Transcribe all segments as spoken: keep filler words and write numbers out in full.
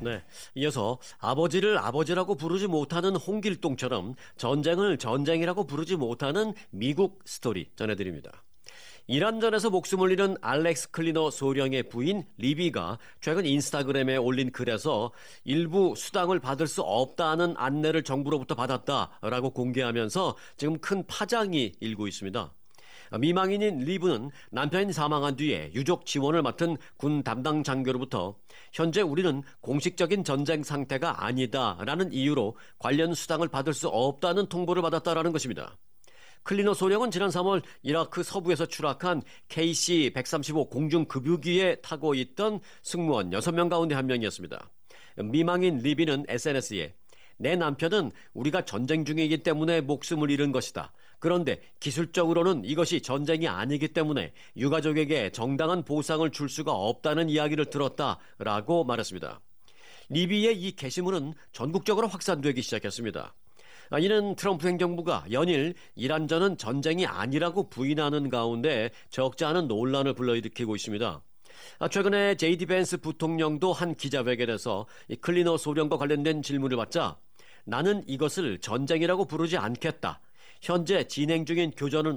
네. 이어서 아버지를 아버지라고 부르지 못하는 홍길동처럼 전쟁을 전쟁이라고 부르지 못하는 미국 스토리 전해드립니다. 이란전에서 목숨을 잃은 알렉스 클리너 소령의 부인 리비가 최근 인스타그램에 올린 글에서 일부 수당을 받을 수 없다는 안내를 정부로부터 받았다라고 공개하면서 지금 큰 파장이 일고 있습니다. 미망인인 리브는 남편이 사망한 뒤에 유족 지원을 맡은 군 담당 장교로부터 현재 우리는 공식적인 전쟁 상태가 아니다라는 이유로 관련 수당을 받을 수 없다는 통보를 받았다라는 것입니다. 클리너 소령은 지난 삼월 이라크 서부에서 추락한 케이씨 백삼십오 공중급유기에 타고 있던 승무원 여섯 명 가운데 한 명이었습니다. 미망인 리비는 에스엔에스에 내 남편은 우리가 전쟁 중이기 때문에 목숨을 잃은 것이다. 그런데 기술적으로는 이것이 전쟁이 아니기 때문에 유가족에게 정당한 보상을 줄 수가 없다는 이야기를 들었다라고 말했습니다. 리비의 이 게시물은 전국적으로 확산되기 시작했습니다. 이는 트럼프 행정부가 연일 이란전은 전쟁이 아니라고 부인하는 가운데 적지 않은 논란을 불러일으키고 있습니다. 최근에 제이디 벤스 부통령도 한 기자회견에서 이 클리너 소령과 관련된 질문을 받자 나는 이것을 전쟁이라고 부르지 않겠다. 현재 진행 중인 교전은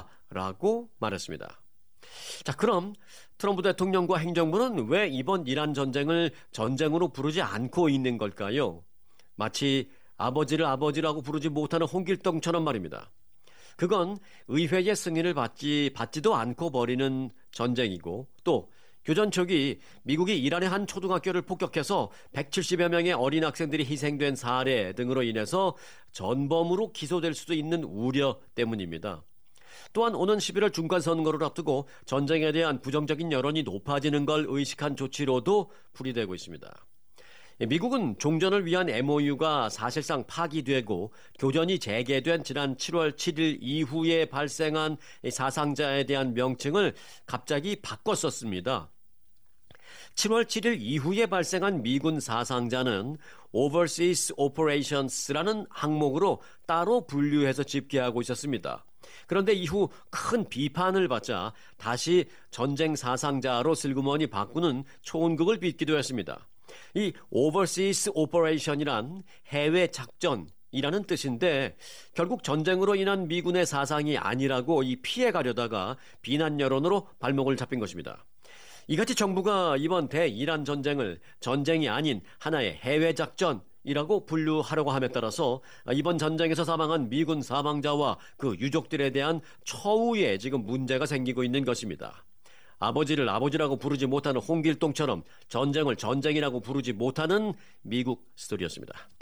없다라고 말했습니다. 자, 그럼 트럼프 대통령과 행정부는 왜 이번 이란 전쟁을 전쟁으로 부르지 않고 있는 걸까요? 마치 아버지를 아버지라고 부르지 못하는 홍길동처럼 말입니다. 그건 의회의 승인을 받지, 받지도 않고 벌이는 전쟁이고 또 교전 초기 미국이 이란의 한 초등학교를 폭격해서 백칠십여 명의 어린 학생들이 희생된 사례 등으로 인해서 전범으로 기소될 수도 있는 우려 때문입니다. 또한 오는 십일월 중간선거를 앞두고 전쟁에 대한 부정적인 여론이 높아지는 걸 의식한 조치로도 풀이되고 있습니다. 미국은 종전을 위한 엠오유가 사실상 파기되고 교전이 재개된 지난 칠월 칠일 이후에 발생한 사상자에 대한 명칭을 갑자기 바꿨었습니다. 칠월 칠일 이후에 발생한 미군 사상자는 Overseas Operations라는 항목으로 따로 분류해서 집계하고 있었습니다. 그런데 이후 큰 비판을 받자 다시 전쟁 사상자로 슬그머니 바꾸는 초원극을 빚기도 했습니다. 이 Overseas Operation이란 해외 작전이라는 뜻인데 결국 전쟁으로 인한 미군의 사상이 아니라고 이 피해가려다가 비난 여론으로 발목을 잡힌 것입니다. 이같이 정부가 이번 대이란 전쟁을 전쟁이 아닌 하나의 해외 작전이라고 분류하려고 함에 따라서 이번 전쟁에서 사망한 미군 사망자와 그 유족들에 대한 처우에 지금 문제가 생기고 있는 것입니다. 아버지를 아버지라고 부르지 못하는 홍길동처럼 전쟁을 전쟁이라고 부르지 못하는 미국 스토리였습니다.